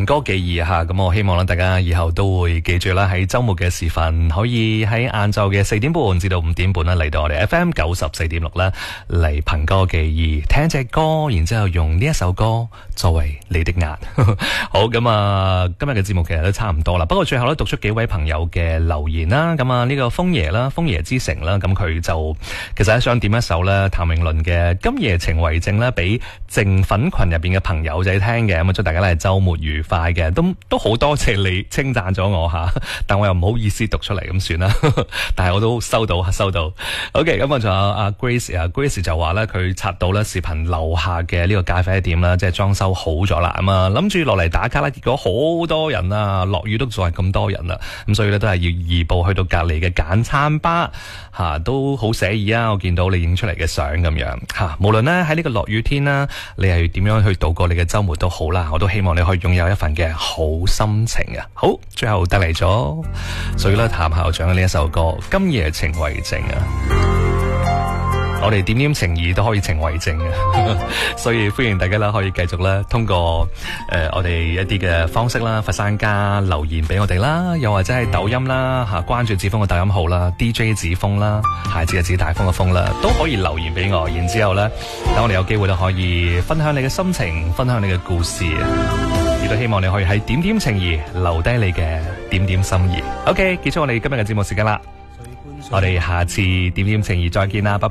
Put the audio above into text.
憑歌記憶吓，咁我希望大家以後都會記住啦，喺周末嘅時分可以喺晏晝嘅4點半至到5點半啦，嚟到我哋 FM 94.6啦，嚟憑歌記憶聽隻歌，然之後用呢一首歌作為你的壓。好，咁啊，今日嘅節目其實都差唔多啦，不過最後咧讀出幾位朋友嘅留言啦，咁啊呢個楓爺啦，楓爺之城啦，咁佢就其實想點一首咧譚詠麟嘅《今夜情為證》咧，俾淨粉群入邊嘅朋友仔聽嘅，咁啊祝大家咧周末愉快嘅，都好多謝你稱讚咗我吓，但我又唔好意思讀出嚟咁算啦，但係我都收到。OK， 咁啊仲有阿 Grace 就話咧佢刷到咧視頻樓下嘅呢個咖啡店啦，即係裝修好咗啦，咁啊諗住落嚟打卡啦，結果好多人啊，落雨都仲係咁多人啊，咁所以咧都係要移步去到隔籬嘅簡餐吧吓，都好寫意啊！我見到你影出嚟嘅相咁樣吓，無論咧喺呢個落雨天啦，你係點樣去度過你嘅周末都好啦，我都希望你可以擁有一份嘅好心情啊！好，最後得嚟咗，所以咧譚校長嘅呢一首歌《今夜情為證》啊，我哋點點情誼都可以情為證嘅，所以歡迎大家啦，可以繼續咧通過我哋一啲嘅方式啦，佛山家留言俾我哋啦，又或者係抖音啦吓，關注子峰嘅抖音號啦 ，DJ 子峰啦，孩子嘅子大風嘅風啦，都可以留言俾我，然之後咧，等我哋有機會都可以分享你嘅心情，分享你嘅故事，亦都希望你可以喺點點情誼留低你嘅點點心意。OK， 結束我哋今日嘅節目時間啦，我哋下次點點情誼再見啦，拜拜。